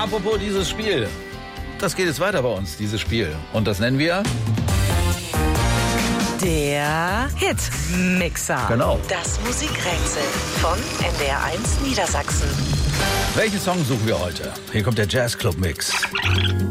Apropos dieses Spiel. Das geht jetzt weiter bei uns, dieses Spiel. Und das nennen wir... Der Hitmixer. Genau. Das Musikrätsel von NDR1 Niedersachsen. Welchen Song suchen wir heute? Hier kommt der Jazzclub-Mix.